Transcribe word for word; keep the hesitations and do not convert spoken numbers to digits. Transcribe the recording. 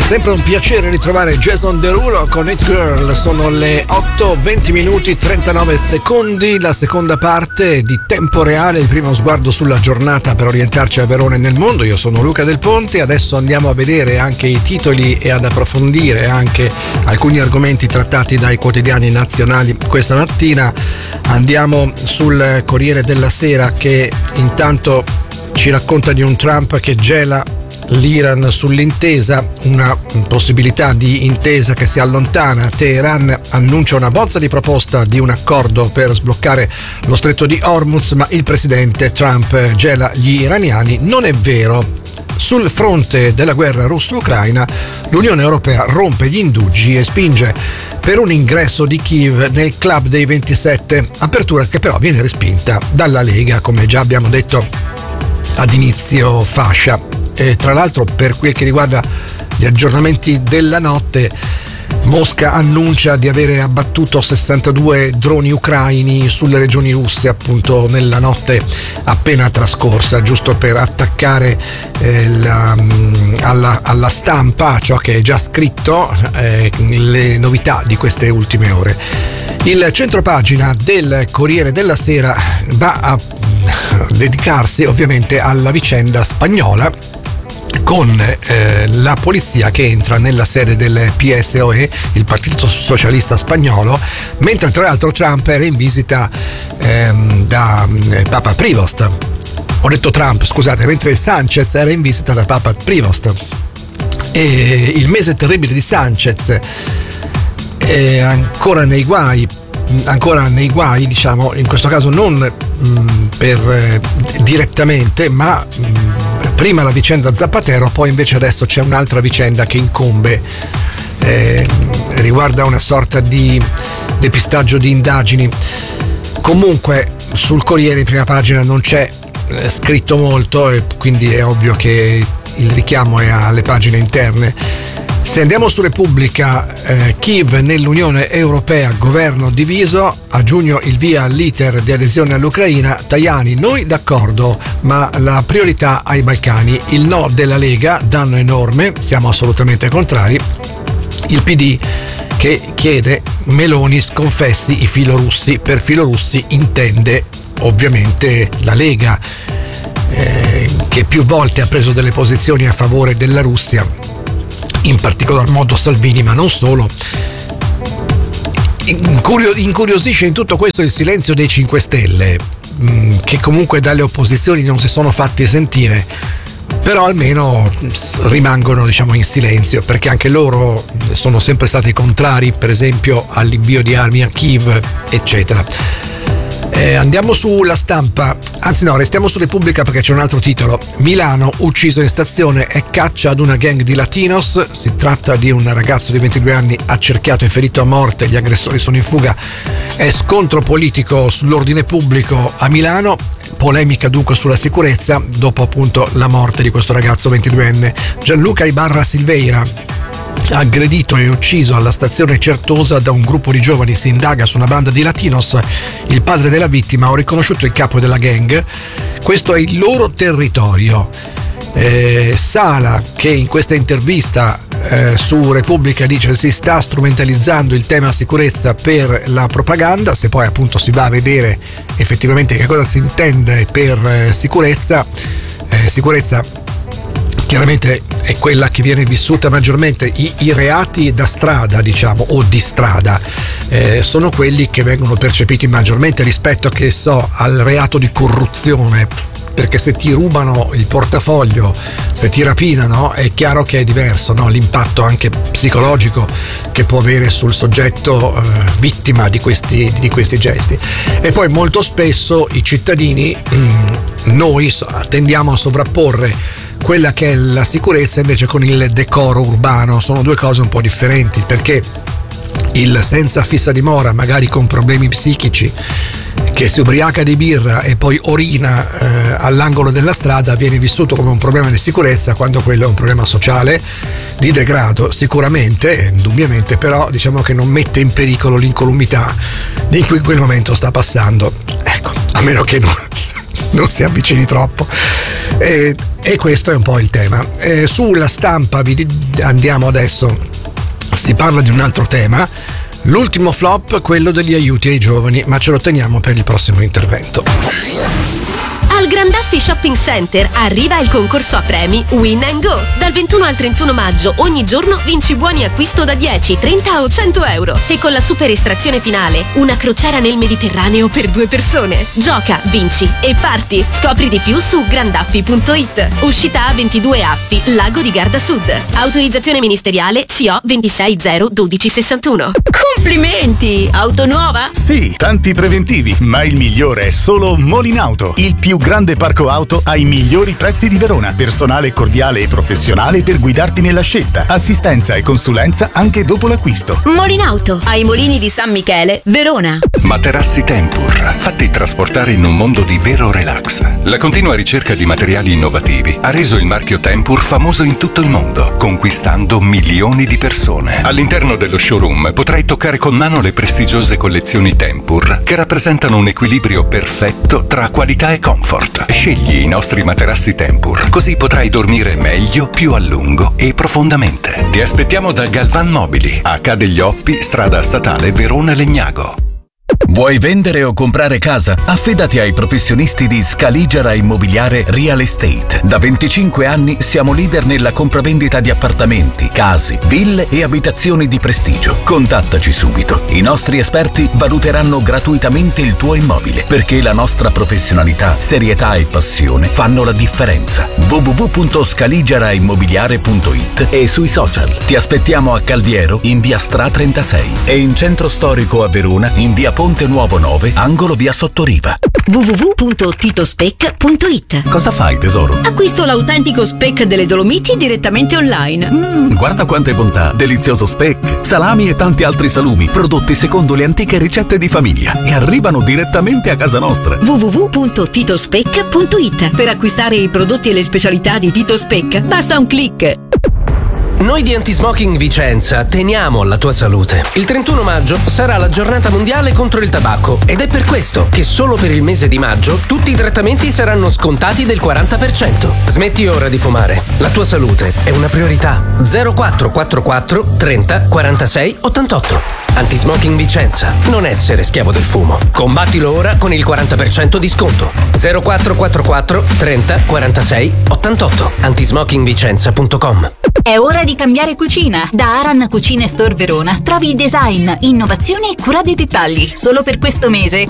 Sempre un piacere ritrovare Jason Derulo con It Girl. Sono le otto venti minuti trentanove secondi, la seconda parte di Tempo Reale, il primo sguardo sulla giornata per orientarci a Verona e nel mondo. Io sono Luca Del Ponte, adesso andiamo a vedere anche i titoli e ad approfondire anche alcuni argomenti trattati dai quotidiani nazionali questa mattina. Andiamo sul Corriere della Sera, che intanto ci racconta di un Trump che gela l'Iran sull'intesa, una possibilità di intesa che si allontana. Teheran annuncia una bozza di proposta di un accordo per sbloccare lo stretto di Hormuz, ma il presidente Trump gela gli iraniani. Non è vero. Sul fronte della guerra russo-ucraina, l'Unione Europea rompe gli indugi e spinge per un ingresso di Kiev nel club dei ventisette, apertura che però viene respinta dalla Lega, come già abbiamo detto ad inizio fascia. E tra l'altro, per quel che riguarda gli aggiornamenti della notte, Mosca annuncia di avere abbattuto sessantadue droni ucraini sulle regioni russe appunto nella notte appena trascorsa, giusto per attaccare eh, la, alla, alla stampa ciò che è già scritto, eh, le novità di queste ultime ore. Il centropagina del Corriere della Sera va a dedicarsi ovviamente alla vicenda spagnola, con eh, la polizia che entra nella sede del P S O E, il Partito Socialista Spagnolo, mentre tra l'altro Trump era in visita ehm, da eh, Papa Prevost. Ho detto Trump, scusate, mentre Sanchez era in visita da Papa Prevost. E il mese terribile di Sanchez è ancora nei guai, ancora nei guai, diciamo, in questo caso non mh, per eh, direttamente, ma mh, prima la vicenda Zapatero, poi invece adesso c'è un'altra vicenda che incombe, eh, riguarda una sorta di depistaggio di indagini. Comunque sul Corriere in prima pagina non c'è eh, scritto molto, e quindi è ovvio che il richiamo è alle pagine interne. Se andiamo su Repubblica, eh, Kiev nell'Unione Europea, governo diviso, a giugno il via all'iter di adesione all'Ucraina, Tajani, noi d'accordo, ma la priorità ai Balcani, il no della Lega, danno enorme, siamo assolutamente contrari, il P D che chiede Meloni sconfessi i filorussi, per filorussi intende ovviamente la Lega, eh, che più volte ha preso delle posizioni a favore della Russia, in particolar modo Salvini, ma non solo. Incuriosisce in tutto questo il silenzio dei cinque Stelle, che comunque dalle opposizioni non si sono fatti sentire, però almeno rimangono, diciamo, in silenzio, perché anche loro sono sempre stati contrari, per esempio, all'invio di armi a Kiev, eccetera. Eh, andiamo sulla Stampa, anzi no, restiamo su Repubblica perché c'è un altro titolo. Milano, ucciso in stazione e caccia ad una gang di latinos. Si tratta di un ragazzo di ventidue anni accerchiato e ferito a morte, gli aggressori sono in fuga. È scontro politico sull'ordine pubblico a Milano, polemica dunque sulla sicurezza dopo appunto la morte di questo ragazzo ventiduenne. Gianluca Ibarra Silveira, aggredito e ucciso alla stazione Certosa da un gruppo di giovani, si indaga su una banda di latinos. Il padre della vittima ha riconosciuto il capo della gang, questo è il loro territorio. Eh, Sala, che in questa intervista eh, su Repubblica dice si sta strumentalizzando il tema sicurezza per la propaganda, se poi appunto si va a vedere effettivamente che cosa si intende per eh, sicurezza, eh, sicurezza chiaramente è quella che viene vissuta maggiormente. I, i reati da strada, diciamo, o di strada, eh, sono quelli che vengono percepiti maggiormente rispetto, che so, al reato di corruzione, perché se ti rubano il portafoglio, se ti rapinano, è chiaro che è diverso, no? L'impatto anche psicologico che può avere sul soggetto eh, vittima di questi, di questi gesti. E poi molto spesso i cittadini, mh, noi tendiamo a sovrapporre quella che è la sicurezza invece con il decoro urbano. Sono due cose un po' differenti, perché il senza fissa dimora, magari con problemi psichici, che si ubriaca di birra e poi orina eh, all'angolo della strada, viene vissuto come un problema di sicurezza, quando quello è un problema sociale di degrado, sicuramente, indubbiamente, però diciamo che non mette in pericolo l'incolumità di cui in quel momento sta passando. Ecco, a meno che non non si avvicini troppo. E, e questo è un po' il tema. E sulla stampa vi andiamo adesso, si parla di un altro tema, l'ultimo flop, quello degli aiuti ai giovani, ma ce lo teniamo per il prossimo intervento. Al Grandaffi Shopping Center arriva il concorso a premi Win and Go. Dal ventuno al trentuno maggio ogni giorno vinci buoni acquisto da dieci, trenta o cento euro. E con la super estrazione finale, una crociera nel Mediterraneo per due persone. Gioca, vinci e parti. Scopri di più su grandaffi punto it. Uscita A ventidue Affi, Lago di Garda Sud. Autorizzazione ministeriale C O ventisei zero dodici sessantuno. Complimenti! Auto nuova? Sì, tanti preventivi, ma il migliore è solo Molinauto, il più grande parco auto ai migliori prezzi di Verona. Personale cordiale e professionale per guidarti nella scelta. Assistenza e consulenza anche dopo l'acquisto. Molinauto, ai Molini di San Michele, Verona. Materassi Tempur, fatti trasportare in un mondo di vero relax. La continua ricerca di materiali innovativi ha reso il marchio Tempur famoso in tutto il mondo, conquistando milioni di persone. All'interno dello showroom potrai toccare con mano le prestigiose collezioni Tempur, che rappresentano un equilibrio perfetto tra qualità e comfort. Scegli i nostri materassi Tempur, così potrai dormire meglio, più a lungo e profondamente. Ti aspettiamo da Galvan Mobili, a Ca' degli Oppi, strada statale Verona Legnago. Vuoi vendere o comprare casa? Affidati ai professionisti di Scaligera Immobiliare Real Estate. Da venticinque anni siamo leader nella compravendita di appartamenti, case, ville e abitazioni di prestigio. Contattaci subito. I nostri esperti valuteranno gratuitamente il tuo immobile, perché la nostra professionalità, serietà e passione fanno la differenza. w w w punto scaligera immobiliare punto it e sui social. Ti aspettiamo a Caldiero in via Stra trentasei e in centro storico a Verona in via Ponte Nuovo nove, angolo via Sottoriva. w w w punto titospec punto it. Cosa fai, tesoro? Acquisto l'autentico speck delle Dolomiti direttamente online. Mm, guarda quante bontà! Delizioso speck, salami e tanti altri salumi, prodotti secondo le antiche ricette di famiglia e arrivano direttamente a casa nostra. w w w punto titospec punto it. Per acquistare i prodotti e le specialità di Tito Speck basta un click. Noi di Antismoking Vicenza teniamo alla tua salute. Il trentuno maggio sarà la giornata mondiale contro il tabacco ed è per questo che solo per il mese di maggio tutti i trattamenti saranno scontati del quaranta per cento. Smetti ora di fumare. La tua salute è una priorità. zero quattro quattro quattro trenta quarantasei ottantotto. Antismoking Vicenza. Non essere schiavo del fumo. Combattilo ora con il quaranta per cento di sconto. zero quattro quattro quattro trenta quarantasei ottantotto. antismoking vicenza punto com. È ora di cambiare cucina. Da Aran Cucine Store Verona trovi design, innovazione e cura dei dettagli. Solo per questo mese